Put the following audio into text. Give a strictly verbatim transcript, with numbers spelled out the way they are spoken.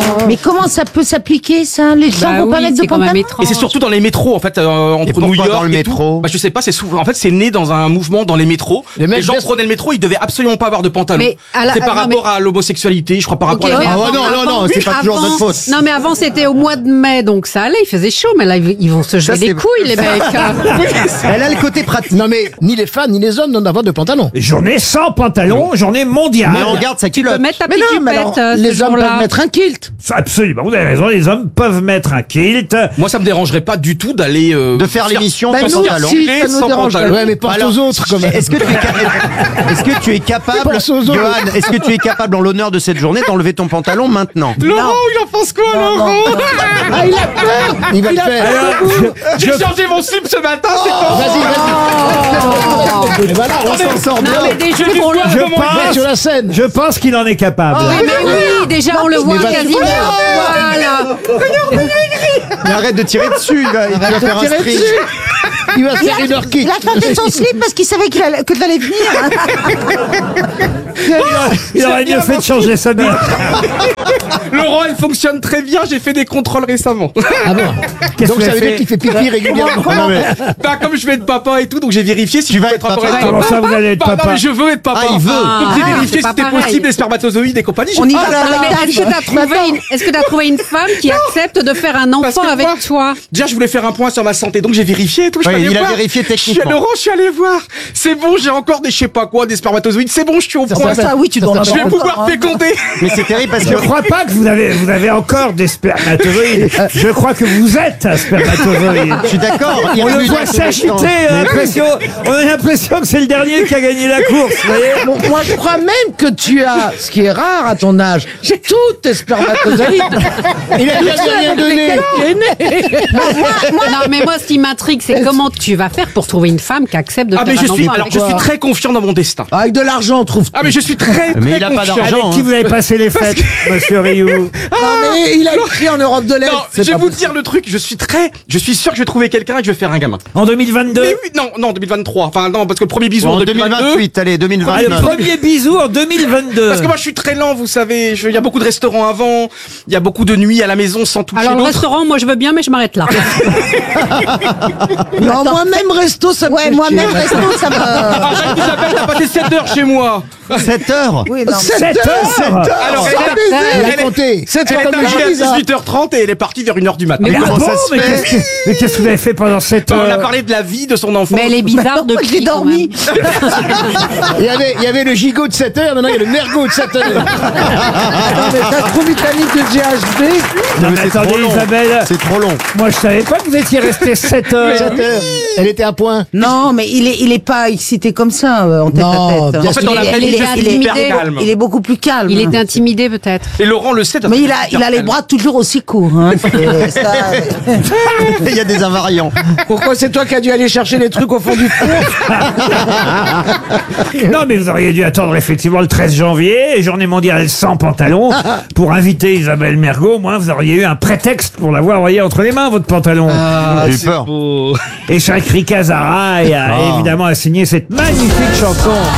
Mais comment ça peut s'appliquer, ça? Les gens Bah vont pas oui, mettre de c'est quand même pantalon? étrange. Et c'est surtout dans les métros, en fait, euh, entre pourquoi New York dans le et métro tout. Bah, je sais pas, c'est souvent, en fait, c'est né dans un mouvement dans les métros. Les Les, mecs gens baissent- prenaient le métro, ils devaient absolument pas avoir de pantalon. Mais à la- C'est par non, rapport à l'homosexualité, je crois, par rapport Ok, à mais la... Ah, avant- non, non, avant- non, c'est pas toujours avant- notre faute. Non, mais avant, c'était au mois de mai, donc ça allait, il faisait chaud, mais là, ils ils vont se Ça, jouer les c'est- couilles, les mecs. Elle a le côté pratique. Non mais ni les femmes ni les hommes n'ont avoir de pantalon. Journée sans pantalon, journée mondiale. Mais on regarde sa Tu peux culotte. mettre ta Mais non, mais alors, pitupette, euh, ce les hommes jour-là. peuvent mettre un kilt. Absolument, vous avez raison, les hommes peuvent mettre un kilt. Moi, ça me dérangerait pas du tout d'aller... euh, De faire l'émission Bah, sans nous, pantalon. si, ça nous sans dérange. pantalon. Ouais, mais pense Alors, aux autres quand même. Est-ce que tu es, ca- est-ce que tu es capable, Pense aux autres. Johan, est-ce que tu es capable en l'honneur de cette journée d'enlever ton pantalon maintenant? Laurent, il en pense quoi, Laurent? Ah, il a peur. Il va le faire. Alors, je- J'ai je- changé mon slip ce matin, c'est pas... Vas-y, vas-y. Et voilà, on s'en sort bien. Non, mais déjà, Je on le je Va pense, sur la scène. je pense qu'il en est capable. Oui, mais oui, déjà, on le voit vas-y. quasiment. Voilà. Mais arrête de tirer dessus, il va, il va Arrête de faire un tirer string. dessus. Il va faire une heure kick. Il a tenté son slip parce qu'il savait qu'il allait- que t'allais venir. Il aurait mieux fait de changer sa bille. Laurent, elle fonctionne très bien, j'ai fait des contrôles récemment. Ah bon? Qu'est-ce Donc que ça tu veut as dire fait qu'il fait pipi régulièrement. Non, mais- Bah, comme je vais être papa et tout, donc j'ai vérifié si Tu je vas peux être être papa. papa. Comment ça, vous allez être Bah, non, papa? mais je veux être papa. Ah, il veut. Donc j'ai Ah, vérifié c'est si pas c'était pareil. possible, les spermatozoïdes et compagnie. J'ai On y pas- va. Non, mais est-ce que t'as trouvé une, est-ce que t'as trouvé une femme qui accepte de faire un Parce enfant que avec moi, toi? Déjà, je voulais faire un point sur ma santé, donc j'ai vérifié et tout. Je Ouais, suis allé il a voir. vérifié Je suis techniquement. Laurent, je suis allé voir. C'est bon, j'ai encore des je sais pas quoi, des spermatozoïdes. C'est bon, je suis au point. s'appelle- Ça, oui, tu dois en ça Je vais avoir pouvoir encore, hein. féconder. Mais c'est terrible parce Je que crois pas que vous avez, vous avez encore des spermatozoïdes. Je crois que vous êtes un spermatozoïde. je suis d'accord. il On le recule voit dans son s'agiter, instant. on a l'impression, on a l'impression que c'est le dernier qui a gagné la course, vous voyez. Bon, moi, je crois même que tu as, ce qui est rare à ton âge, tous tes spermatozoïdes. Il a déjà rien donné. Non, mais moi, ce qui m'intrigue, c'est comment tu vas faire pour trouver une femme qui accepte de Ah, faire mais un je suis, enfant alors, avec je toi. suis très confiant dans mon destin. Avec de l'argent, on trouve. Ah, mais je suis très, très Mais il a pas confiant. d'argent. Avec qui vous avez passé les fêtes, monsieur Rioux? Non, mais il a écrit en Europe de l'Est. Non, c'est je vais pas vous possible. dire le truc, je suis très, je suis sûr que je vais trouver quelqu'un et que je vais faire un gamin. En deux mille vingt-deux? Mais oui, non, non, deux mille vingt-trois. Enfin, non, parce que le premier bisou Ou en en deux mille vingt-deux. deux mille vingt-huit, allez, Ah, le deux mille vingt-neuf. premier bisou en deux mille vingt-deux. Parce que moi, je suis très lent, vous savez. Je- Il y a beaucoup de restaurants avant. Il y a beaucoup de nuits à la maison sans toucher Alors, le l'autre. restaurant, moi, je veux bien, mais je m'arrête là. Non, moi-même, resto, ça me Ouais, fait moi-même, chier. resto, ça me... Arrête, Isabelle, t'as passé sept heures chez moi. sept heures. Oui, non. sept heures. Alors, C'est elle, abusé. elle- Il a elle- compté. C'est elle est comme le arrivée jury, à ça. dix-huit heures trente et elle est partie vers une heure du matin. Mais Ah comment bon, ça se mais fait qu'est-ce que, mais qu'est-ce que vous avez fait pendant cette On a heure? parlé de la vie de son enfant. Mais elle est bizarre J'ai depuis. quand dormi. même. Il y avait, il y avait le gigot de sept heures, maintenant il y a le mergot de sept heures. Attends, mais t'as trop vitamine de G H B. Non, mais c'est attendez, trop long. Isabelle, C'est trop long. moi je savais pas que vous étiez resté sept heures. sept heures. Elle était à point. Non, mais il est, il est pas excité comme ça, euh, en tête Non, à tête. bien En fait, Il dans est- la il vraie vie, est je suis hyper intimidé. calme. Il est beaucoup plus calme. Il était intimidé, peut-être. Et Laurent le sait. Mais il a, il a les bras toujours aussi courts. Hein. Et ça, Il y a des invariants. Pourquoi c'est toi qui as dû aller chercher les trucs au fond du four? Non, mais vous auriez dû attendre effectivement le treize janvier, journée mondiale sans pantalon, pour inviter Isabelle Mergo. Au moins, vous auriez eu un prétexte pour l'avoir envoyé entre les mains, votre pantalon. J'ai eu peur. beau. Et Chakri Kazara a Ah. évidemment a signé cette magnifique chanson.